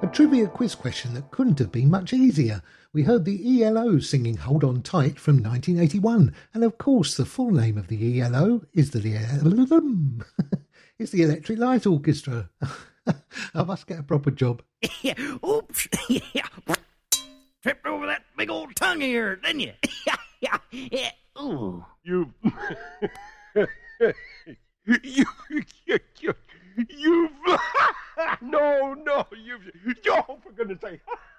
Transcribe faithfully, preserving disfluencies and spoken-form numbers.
A trivia quiz question that couldn't have been much easier. We heard the E L O singing Hold On Tight from nineteen eighty-one, and of course the full name of the E L O is the it's the Electric Light Orchestra. I must get a proper job. Yeah, oops, yeah. Tripped over that big old tongue of yours, didn't you? Yeah, yeah, yeah. Ooh. You, you, you, you, you've, no, no, you've, oh, for goodness sake.